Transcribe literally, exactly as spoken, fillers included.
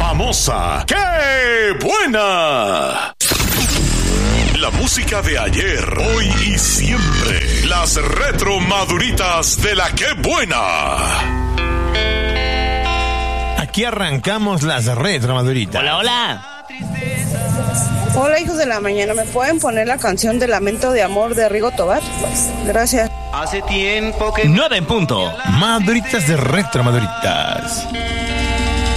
famosa, ¡qué buena! La música de ayer, hoy y siempre. Las retro maduritas de la ¡qué buena! Aquí arrancamos las retro maduritas. Hola, hola. Hola, hijos de la mañana, ¿me pueden poner la canción de Lamento de Amor de Rigo Tobar? Gracias. Hace tiempo que... Nueve en punto. Maduritas de retro maduritas.